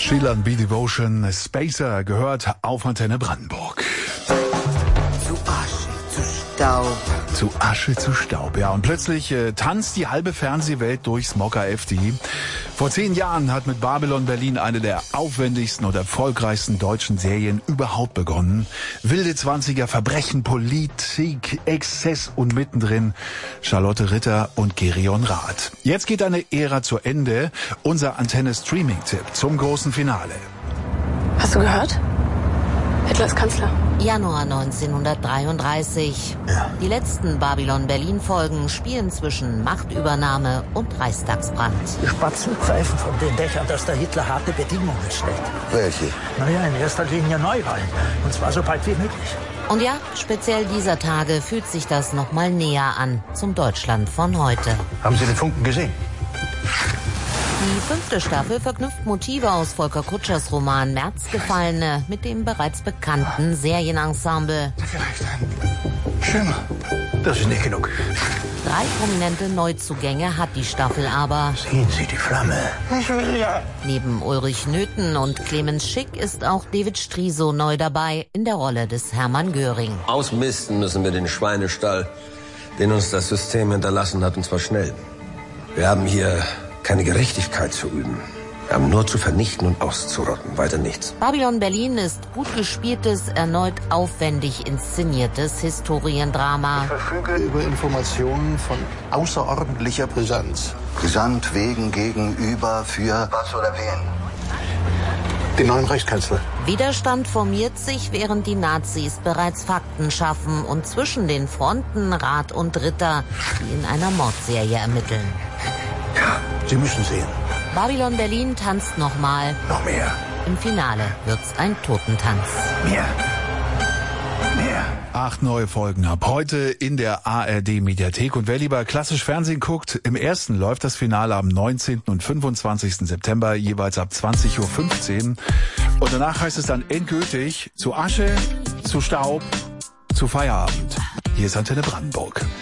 Sheila B. Devotion, Spacer gehört auf Antenne Brandenburg. Zu Asche, zu Staub. Zu Asche, zu Staub, ja. Und plötzlich tanzt die halbe Fernsehwelt durchs Mokka FD. Vor 10 Jahren hat mit Babylon Berlin eine der aufwendigsten und erfolgreichsten deutschen Serien überhaupt begonnen. Wilde 20er, Verbrechen, Politik, Exzess und mittendrin Charlotte Ritter und Gerion Rath. Jetzt geht eine Ära zu Ende. Unser Antenne-Streaming-Tipp zum großen Finale. Hast du gehört? Hitler ist Kanzler. Januar 1933. Ja. Die letzten Babylon-Berlin-Folgen spielen zwischen Machtübernahme und Reichstagsbrand. Die Spatzen pfeifen von den Dächern, dass der Hitler harte Bedingungen stellt. Welche? Naja, in erster Linie Neuwahlen. Und zwar so bald wie möglich. Und ja, speziell dieser Tage fühlt sich das nochmal näher an zum Deutschland von heute. Haben Sie den Funken gesehen? Die 5. Staffel verknüpft Motive aus Volker Kutschers Roman Märzgefallene mit dem bereits bekannten Serienensemble. Vielleicht ein Schimmer. Das ist nicht genug. 3 prominente Neuzugänge hat die Staffel aber. Sehen Sie die Flamme? Ich will ja. Neben Ulrich Nöthen und Clemens Schick ist auch David Striso neu dabei in der Rolle des Hermann Göring. Ausmisten müssen wir den Schweinestall, den uns das System hinterlassen hat, und zwar schnell. Wir haben hier keine Gerechtigkeit zu üben. Wir haben nur zu vernichten und auszurotten, weiter nichts. Babylon Berlin ist gut gespieltes, erneut aufwendig inszeniertes Historiendrama. Ich verfüge über Informationen von außerordentlicher Brisanz. Brisant, wegen, gegenüber, für was oder wen? Den neuen Reichskanzler. Widerstand formiert sich, während die Nazis bereits Fakten schaffen und zwischen den Fronten Rath und Ritter, die in einer Mordserie ermitteln. Ja, Sie müssen sehen. Babylon Berlin tanzt nochmal. Noch mehr. Im Finale wird's ein Totentanz. Mehr. Mehr. 8 neue Folgen ab heute in der ARD-Mediathek. Und wer lieber klassisch Fernsehen guckt, im ersten läuft das Finale am 19. und 25. September, jeweils ab 20.15 Uhr. Und danach heißt es dann endgültig zu Asche, zu Staub, zu Feierabend. Hier ist Antenne Brandenburg.